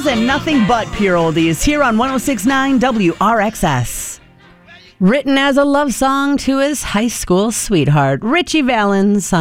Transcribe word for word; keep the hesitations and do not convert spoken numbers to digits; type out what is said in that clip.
oldies and nothing but pure oldies here on one oh six point nine W R X S. Written as a love song to his high school sweetheart, Richie Valens.